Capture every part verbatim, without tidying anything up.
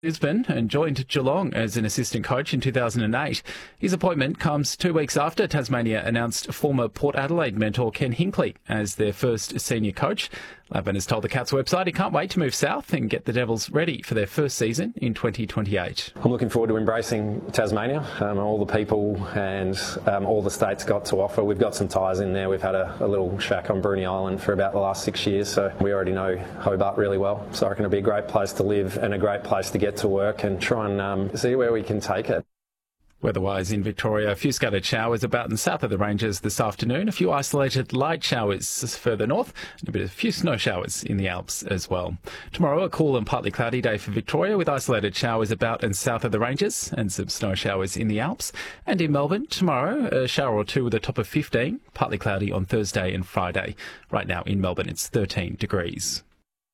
Brisbane and joined Geelong as an assistant coach in two thousand eight. His appointment comes two weeks after Tasmania announced former Port Adelaide mentor Ken Hinkley as their first senior coach. Lavin has told the Cats website he can't wait to move south and get the Devils ready for their first season in twenty twenty-eight. I'm looking forward to embracing Tasmania, um, all the people and um, all the states got to offer. We've got some ties in there. We've had a, a little shack on Bruny Island for about the last six years, so we already know Hobart really well. So I reckon it'll be a great place to live and a great place to get to work and try and um, see where we can take it. Weather-wise in Victoria, a few scattered showers about in south of the ranges this afternoon, a few isolated light showers further north, and a bit of a few snow showers in the Alps as well. Tomorrow, a cool and partly cloudy day for Victoria with isolated showers about and south of the ranges and some snow showers in the Alps. And in Melbourne, tomorrow, a shower or two with a top of fifteen, partly cloudy on Thursday and Friday. Right now in Melbourne, it's thirteen degrees.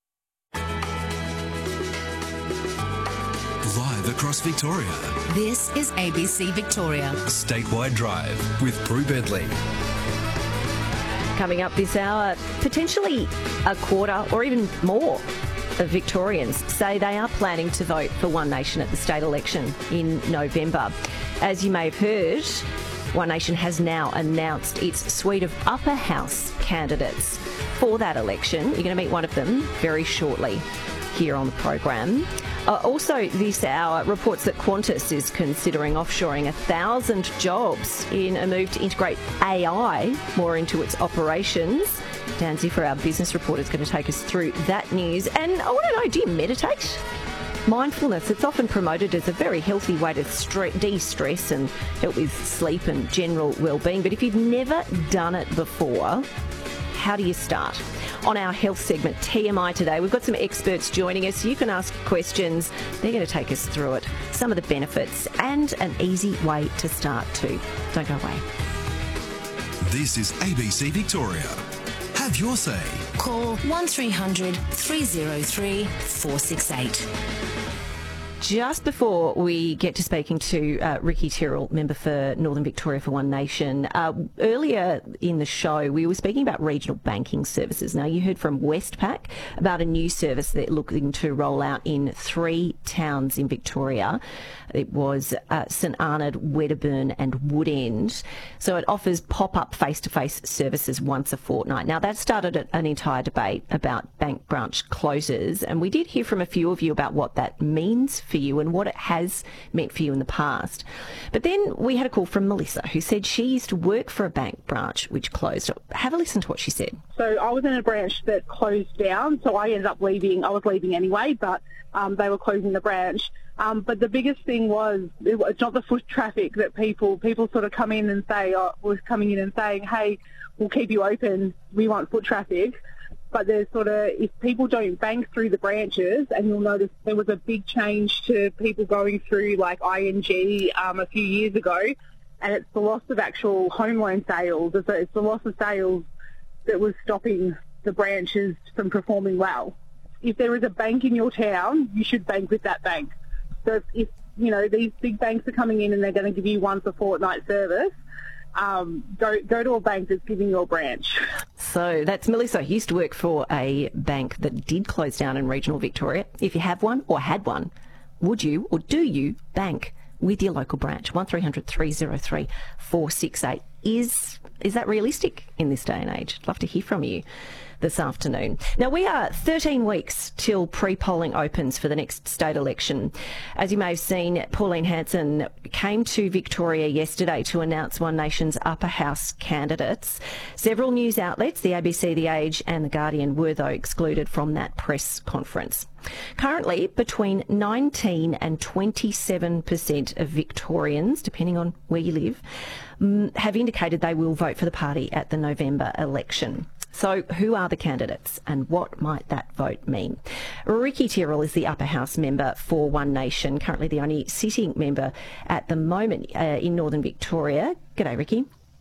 Live across Victoria. This is A B C Victoria. Statewide Drive with Brew Bentley. Coming up this hour, potentially a quarter or even more of Victorians say they are planning to vote for One Nation at the state election in November. As you may have heard, One Nation has now announced its suite of upper house candidates for that election. You're going to meet one of them very shortly here on the program. Uh, also this hour, reports that Qantas is considering offshoring a thousand jobs in a move to integrate A I more into its operations. Dan Ziffer, our business reporter, is going to take us through that news. And I want to know, do you meditate? Mindfulness, it's often promoted as a very healthy way to stre- de-stress and help with sleep and general well-being. But if you've never done it before, how do you start? On our health segment, T M I today, we've got some experts joining us. You can ask questions. They're going to take us through it, some of the benefits and an easy way to start too. Don't go away. This is A B C Victoria. Have your say. Call one three hundred three oh three four six eight. Just before we get to speaking to uh, Ricky Tyrrell, member for Northern Victoria for One Nation, uh, earlier in the show we were speaking about regional banking services. Now, you heard from Westpac about a new service they're looking to roll out in three towns in Victoria. It was uh, St Arnaud, Wedderburn and Woodend. So it offers pop-up face-to-face services once a fortnight. Now, that started an entire debate about bank branch closures, and we did hear from a few of you about what that means for you and what it has meant for you in the past. But then we had a call from Melissa, who said she used to work for a bank branch which closed. Have a listen to what she said. So I was in a branch that closed down, so I ended up leaving. I was leaving anyway, but um, they were closing the branch. Um, but the biggest thing was, it's not the foot traffic that people, people sort of come in and say, oh, was coming in and saying, hey, we'll keep you open, we want foot traffic. But there's sort of, if people don't bank through the branches, and you'll notice there was a big change to people going through like I N G um, a few years ago, and it's the loss of actual home loan sales. It's, it's the loss of sales that was stopping the branches from performing well. If there is a bank in your town, you should bank with that bank. So if, if you know, these big banks are coming in and they're going to give you once a fortnight service, Um, go go to a bank that's giving you a branch. So that's Melissa, who used to work for a bank that did close down in regional Victoria. If you have one or had one, would you or do you bank with your local branch? one three hundred three oh three four six eight. Is, is that realistic in this day and age? I'd love to hear from you this afternoon. Now, we are thirteen weeks till pre-polling opens for the next state election. As you may have seen, Pauline Hanson came to Victoria yesterday to announce One Nation's upper house candidates. Several news outlets, the A B C, The Age and The Guardian, were, though, excluded from that press conference. Currently, between nineteen and twenty-seven percent of Victorians, depending on where you live, have indicated they will vote for the party at the November election. So who are the candidates and what might that vote mean? Ricky Tyrrell is the upper house member for One Nation, currently the only sitting member at the moment uh, in Northern Victoria. G'day, Ricky.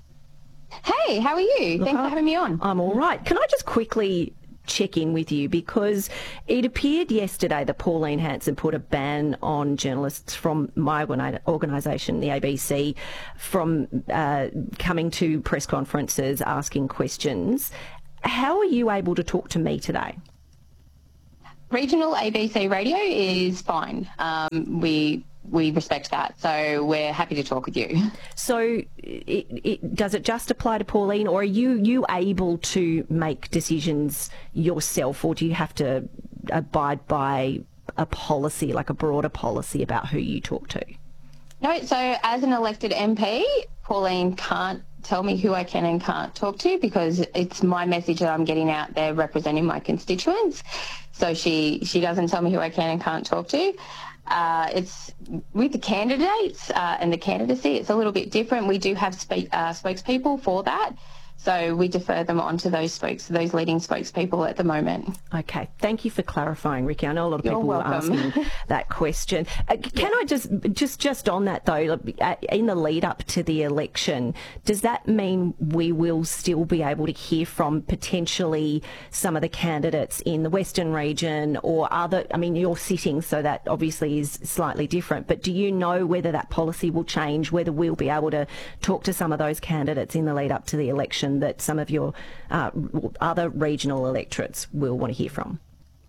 Hey, how are you? Look, Thanks for having me on. I'm all right. Can I just quickly check in with you, because it appeared yesterday that Pauline Hanson put a ban on journalists from my organisation, the A B C, from uh, coming to press conferences, asking questions. How are you able to talk to me today? regional A B C radio is fine. Um, we we respect that, so we're happy to talk with you. So it, it, does it just apply to Pauline, or are you, you able to make decisions yourself, or do you have to abide by a policy, like a broader policy about who you talk to? No, so as an elected M P, Pauline can't tell me who I can and can't talk to, because it's my message that I'm getting out there representing my constituents. So she, she doesn't tell me who I can and can't talk to. Uh, it's with the candidates uh, and the candidacy, it's a little bit different. We do have spe- uh, spokespeople for that. So we defer them onto those spokes, those leading spokespeople at the moment. Okay, thank you for clarifying, Ricky. I know a lot of You're people were welcome. asking that question. Uh, can yeah. I just, just, just on that though, in the lead up to the election, does that mean we will still be able to hear from potentially some of the candidates in the Western region or other? I mean, you're sitting, so that obviously is slightly different. But do you know whether that policy will change? Whether we'll be able to talk to some of those candidates in the lead up to the election that some of your uh, other regional electorates will want to hear from?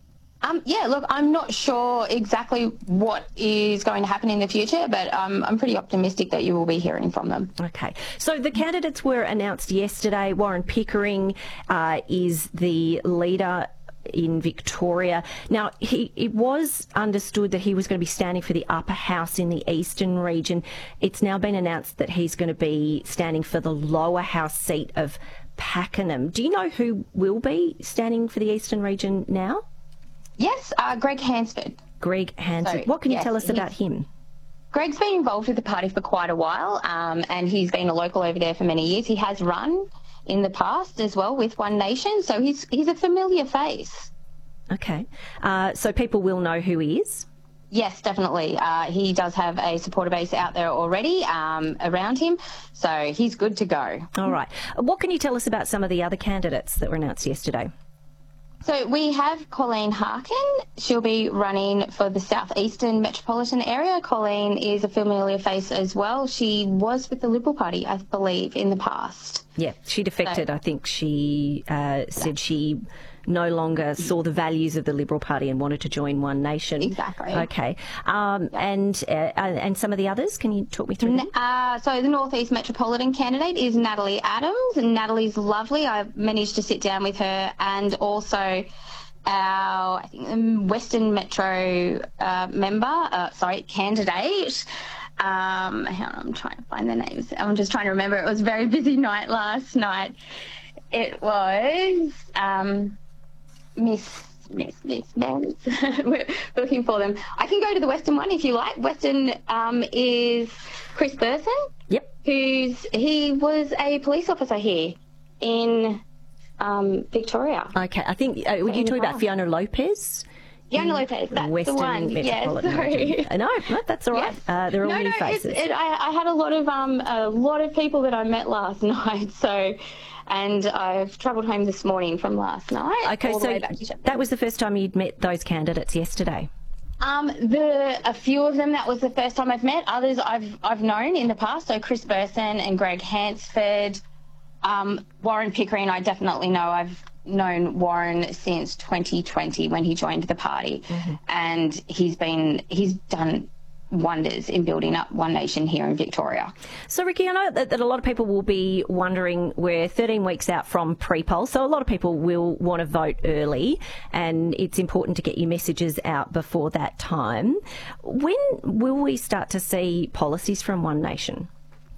Um, yeah, look, I'm not sure exactly what is going to happen in the future, but um, I'm pretty optimistic that you will be hearing from them. Okay. So the candidates were announced yesterday. Warren Pickering uh, is the leader in Victoria. Now, he, it was understood that he was going to be standing for the upper house in the eastern region. It's now been announced that he's going to be standing for the lower house seat of Pakenham. Do you know who will be standing for the eastern region now? Yes, uh, Greg Hansford. Greg Hansford. So, what can you yes, tell us about him? Greg's been involved with the party for quite a while, um, and he's been a local over there for many years. He has run in the past as well with One Nation, so he's he's a familiar face. Okay, uh, so people will know who he is? Yes, definitely. Uh, he does have a supporter base out there already um, around him, so he's good to go. All right. What can you tell us about some of the other candidates that were announced yesterday? So we have Colleen Harkin. She'll be running for the southeastern metropolitan area. Colleen is a familiar face as well. She was with the Liberal Party, I believe, in the past. Yeah, she defected. So, I think she uh, said yeah. she no longer saw the values of the Liberal Party and wanted to join One Nation. Exactly. Okay. Um, yeah. And uh, and some of the others, can you talk me through them? Uh, so the North East Metropolitan candidate is Natalie Adams. Natalie's lovely. I managed to sit down with her, and also our I think Western Metro uh, member, uh, sorry, candidate. Um, hang on, I'm trying to find the names. I'm just trying to remember. It was a very busy night last night. It was um, Miss, Miss, Miss, Miss. We're looking for them. I can go to the Western one if you like. Western um, is Chris Burson. Yep. Who's he was a police officer here in um, Victoria. Okay, I think uh, were you talking about Fiona Lopez? Fiona Lopez, that's Western the one. Yes, sorry. No, no, that's all right. Yes. Uh, they're all no, new no, faces. It, I, I had a lot of um, a lot of people that I met last night. So, and I've travelled home this morning from last night. Okay, so that was the first time you'd met those candidates yesterday. Um, the a few of them, that was the first time I've met. Others I've I've known in the past. So Chris Burson and Greg Hansford, um, Warren Pickering. I definitely know. I've known Warren since twenty twenty when he joined the party, mm-hmm. and he's been he's done wonders in building up One Nation here in Victoria. So Ricky, I know that, that a lot of people will be wondering, we're thirteen weeks out from pre-poll, so a lot of people will want to vote early, and it's important to get your messages out before that time. When will we start to see policies from One Nation?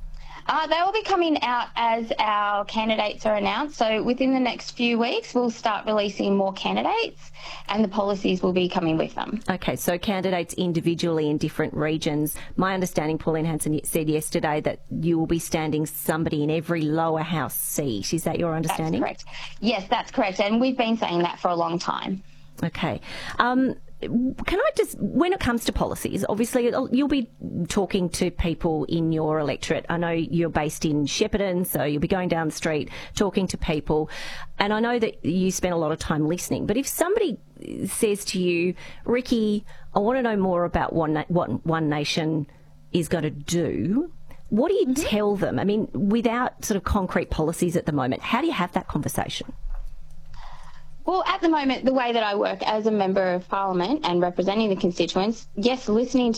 Uh, they will be coming out as our candidates are announced. So within the next few weeks, we'll start releasing more candidates, and the policies will be coming with them. Okay, so candidates individually in different regions. My understanding, Pauline Hanson said yesterday that you will be standing somebody in every lower house seat. Is that your understanding? That's correct. Yes, that's correct. And we've been saying that for a long time. Okay. Um, Can I just, when it comes to policies, obviously you'll be talking to people in your electorate. I know you're based in Shepparton, so you'll be going down the street talking to people. And I know that you spend a lot of time listening. But if somebody says to you, Ricky, I want to know more about what One Nation is going to do, what do you mm-hmm. tell them? I mean, without sort of concrete policies at the moment, how do you have that conversation? Well, at the moment, the way that I work as a member of Parliament and representing the constituents, yes, listening to